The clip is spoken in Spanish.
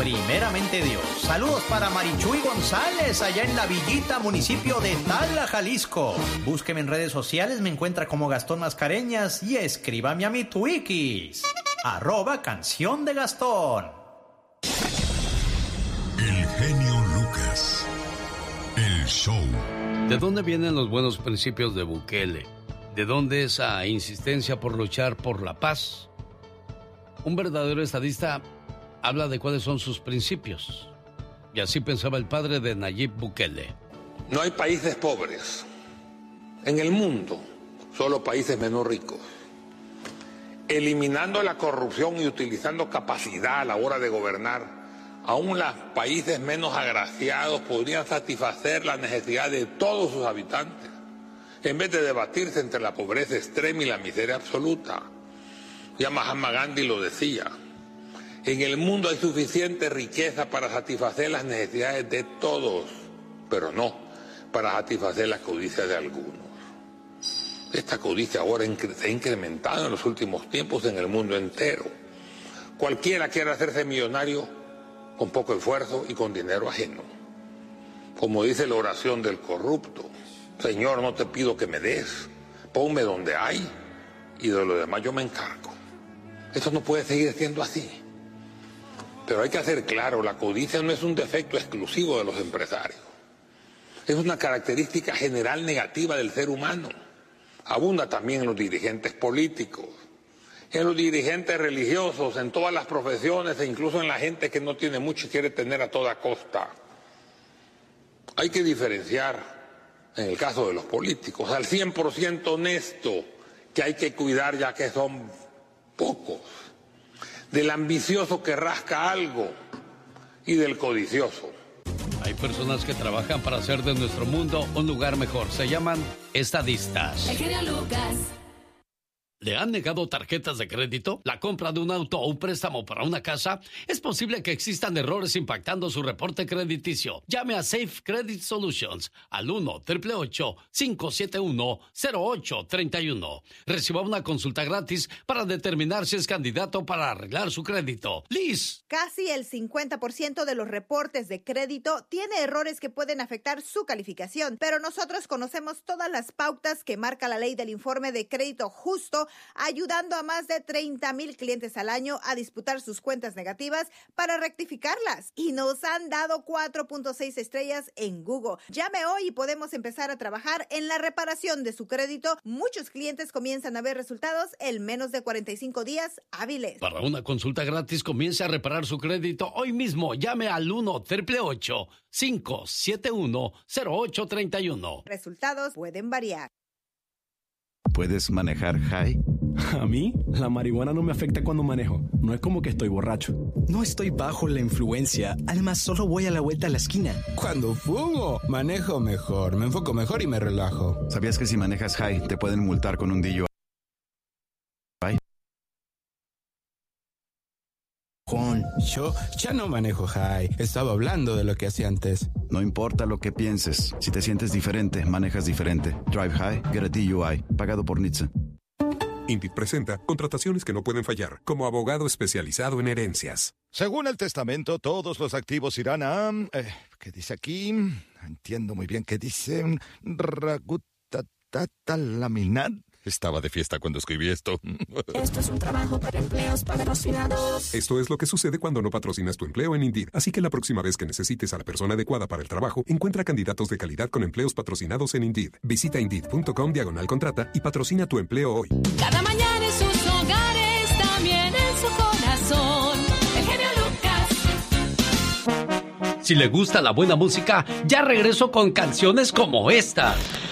primeramente Dios. Saludos para Marichuy González, allá en La Villita, municipio de Tala, Jalisco. Búsqueme en redes sociales, me encuentra como Gastón Mascareñas y escríbame a mi Twikis, @Canción de Gastón. El genio Lucas, el show. ¿De dónde vienen los buenos principios de Bukele? ¿De dónde esa insistencia por luchar por la paz? Un verdadero estadista habla de cuáles son sus principios. Y así pensaba el padre de Nayib Bukele. No hay países pobres. En el mundo, solo países menos ricos. Eliminando la corrupción y utilizando capacidad a la hora de gobernar, aún los países menos agraciados podrían satisfacer la necesidad de todos sus habitantes, en vez de debatirse entre la pobreza extrema y la miseria absoluta. Ya Mahatma Gandhi lo decía, en el mundo hay suficiente riqueza para satisfacer las necesidades de todos, pero no para satisfacer la codicia de algunos. Esta codicia ahora se ha incrementado en los últimos tiempos en el mundo entero. Cualquiera quiere hacerse millonario con poco esfuerzo y con dinero ajeno. Como dice la oración del corrupto, Señor, no te pido que me des, ponme donde hay y de lo demás yo me encargo. Esto no puede seguir siendo así. Pero hay que hacer claro, la codicia no es un defecto exclusivo de los empresarios. Es una característica general negativa del ser humano. Abunda también en los dirigentes políticos, en los dirigentes religiosos, en todas las profesiones e incluso en la gente que no tiene mucho y quiere tener a toda costa. Hay que diferenciar, en el caso de los políticos, al 100% honesto, que hay que cuidar ya que son pocos, del ambicioso que rasca algo y del codicioso. Hay personas que trabajan para hacer de nuestro mundo un lugar mejor. Se llaman estadistas. El genio Lucas. ¿Le han negado tarjetas de crédito? ¿La compra de un auto o un préstamo para una casa? Es posible que existan errores impactando su reporte crediticio. Llame a Safe Credit Solutions al 1-888-571-0831. Reciba una consulta gratis para determinar si es candidato para arreglar su crédito. Liz. Casi el 50% de los reportes de crédito tiene errores que pueden afectar su calificación, pero nosotros conocemos todas las pautas que marca la ley del informe de crédito justo, ayudando a más de 30,000 clientes al año a disputar sus cuentas negativas para rectificarlas. Y nos han dado 4.6 estrellas en Google. Llame hoy y podemos empezar a trabajar en la reparación de su crédito. Muchos clientes comienzan a ver resultados en menos de 45 días hábiles. Para una consulta gratis, comience a reparar su crédito hoy mismo. Llame al 1-888-571-0831. Resultados pueden variar. ¿Puedes manejar high? A mí, la marihuana no me afecta cuando manejo. No es como que estoy borracho. No estoy bajo la influencia. Además, solo voy a la vuelta a la esquina. Cuando fumo, manejo mejor, me enfoco mejor y me relajo. ¿Sabías que si manejas high, te pueden multar con un DUI? Yo ya no manejo high. Estaba hablando de lo que hacía antes. No importa lo que pienses. Si te sientes diferente, manejas diferente. Drive high, get a DUI. Pagado por NHTSA. Indeed presenta contrataciones que no pueden fallar, como abogado especializado en herencias. Según el testamento, todos los activos irán a... ¿qué dice aquí? No entiendo muy bien qué dice. Laminar. Estaba de fiesta cuando escribí esto. Esto es un trabajo para empleos patrocinados. Esto es lo que sucede cuando no patrocinas tu empleo en Indeed. Así que la próxima vez que necesites a la persona adecuada para el trabajo, encuentra candidatos de calidad con empleos patrocinados en Indeed. Visita Indeed.com/contrata y patrocina tu empleo hoy. Cada mañana en sus hogares, también en su corazón. El genio Lucas. Si le gusta la buena música, ya regreso con canciones como esta.